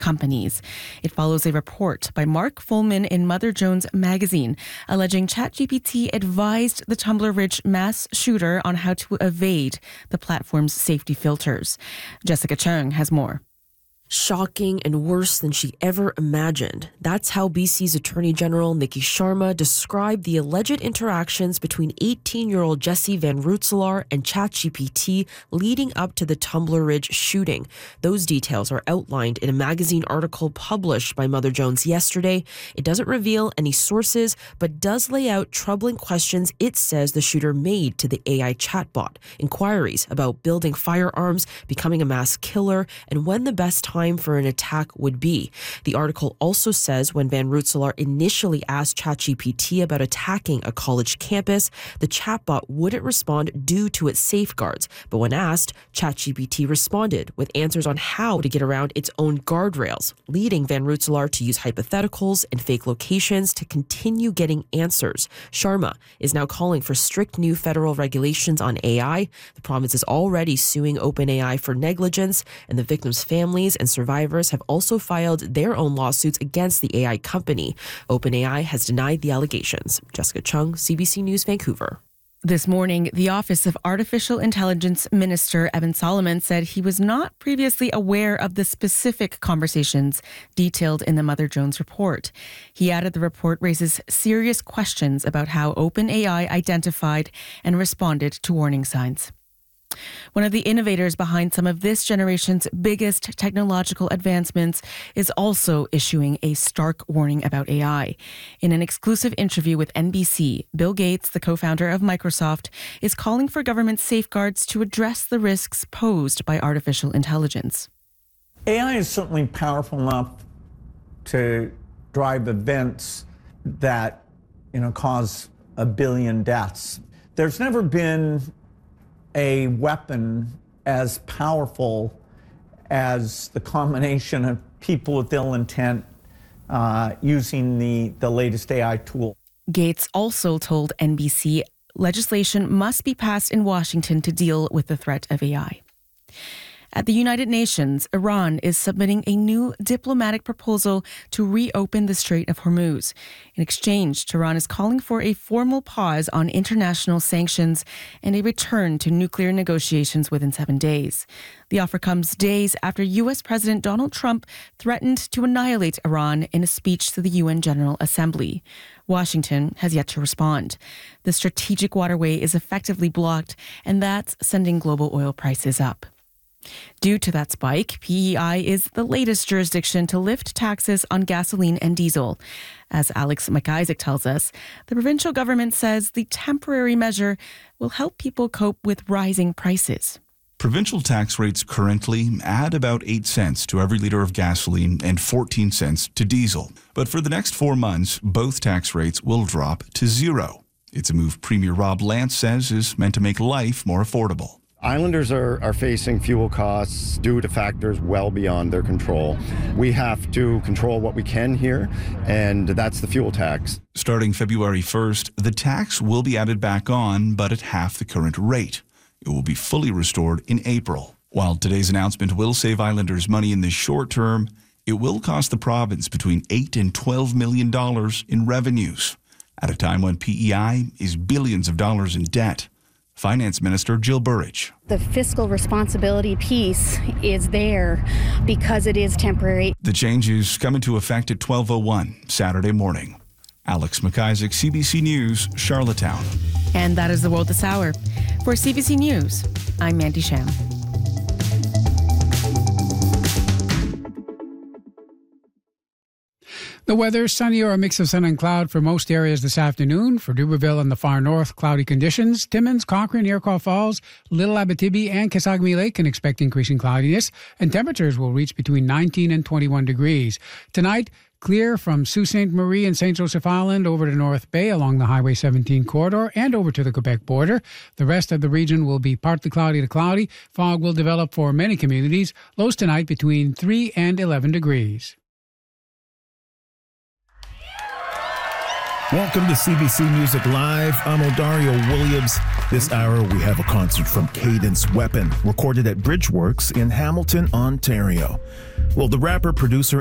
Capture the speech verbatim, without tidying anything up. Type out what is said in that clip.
companies. It follows a report by Mark Fullman in Mother Jones magazine, alleging ChatGPT advised the Tumbler Ridge mass shooter on how to evade the platform's safety filters. Jessica Chung has more. Shocking and worse than she ever imagined. That's how B C's Attorney General Nikki Sharma described the alleged interactions between eighteen-year-old Jesse Van Rootselaar and ChatGPT leading up to the Tumbler Ridge shooting. Those details are outlined in a magazine article published by Mother Jones yesterday. It doesn't reveal any sources, but does lay out troubling questions it says the shooter made to the A I chatbot. Inquiries about building firearms, becoming a mass killer, and when the best time for an attack would be. The article also says when Van Rootselaar initially asked ChatGPT about attacking a college campus, the chatbot wouldn't respond due to its safeguards. But when asked, ChatGPT responded with answers on how to get around its own guardrails, leading Van Rootselaar to use hypotheticals and fake locations to continue getting answers. Sharma is now calling for strict new federal regulations on A I. The province is already suing OpenAI for negligence, and the victims' families and survivors have also filed their own lawsuits against the A I company. OpenAI has denied the allegations. Jessica Chung, C B C News, Vancouver. This morning, the Office of Artificial Intelligence Minister Evan Solomon said he was not previously aware of the specific conversations detailed in the Mother Jones report. He added the report raises serious questions about how OpenAI identified and responded to warning signs. One of the innovators behind some of this generation's biggest technological advancements is also issuing a stark warning about A I. In an exclusive interview with N B C, Bill Gates, the co-founder of Microsoft, is calling for government safeguards to address the risks posed by artificial intelligence. A I is certainly powerful enough to drive events that, you know, cause a billion deaths. There's never been a weapon as powerful as the combination of people with ill intent uh, using the, the latest A I tool. Gates also told N B C legislation must be passed in Washington to deal with the threat of A I. At the United Nations, Iran is submitting a new diplomatic proposal to reopen the Strait of Hormuz. In exchange, Tehran is calling for a formal pause on international sanctions and a return to nuclear negotiations within seven days. The offer comes days after U S President Donald Trump threatened to annihilate Iran in a speech to the U N General Assembly. Washington has yet to respond. The strategic waterway is effectively blocked, and that's sending global oil prices up. Due to that spike, P E I is the latest jurisdiction to lift taxes on gasoline and diesel. As Alex McIsaac tells us, the provincial government says the temporary measure will help people cope with rising prices. Provincial tax rates currently add about eight cents to every litre of gasoline and fourteen cents to diesel. But for the next four months, both tax rates will drop to zero. It's a move Premier Rob Lance says is meant to make life more affordable. Islanders are, are facing fuel costs due to factors well beyond their control. We have to control what we can here, and that's the fuel tax. Starting February first, the tax will be added back on, but at half the current rate. It will be fully restored in April. While today's announcement will save Islanders money in the short term, it will cost the province between eight and twelve million dollars in revenues, at a time when P E I is billions of dollars in debt. Finance Minister Jill Burridge. The fiscal responsibility piece is there because it is temporary. The changes come into effect at twelve oh one Saturday morning. Alex McIsaac, C B C News, Charlottetown. And that is the world this hour. For C B C News, I'm Mandy Sham. The weather, sunny or a mix of sun and cloud for most areas this afternoon. For Dubreuilville and the far north, cloudy conditions. Timmins, Cochrane, Iroquois Falls, Little Abitibi, and Kisagami Lake can expect increasing cloudiness, and temperatures will reach between nineteen and twenty-one degrees. Tonight, clear from Sault Ste. Marie and Saint Joseph Island over to North Bay along the Highway seventeen corridor and over to the Quebec border. The rest of the region will be partly cloudy to cloudy. Fog will develop for many communities. Lows tonight between three and eleven degrees. Welcome to C B C Music Live. I'm Odario Williams. This hour, we have a concert from Cadence Weapon, recorded at Bridgeworks in Hamilton, Ontario. Well, the rapper, producer,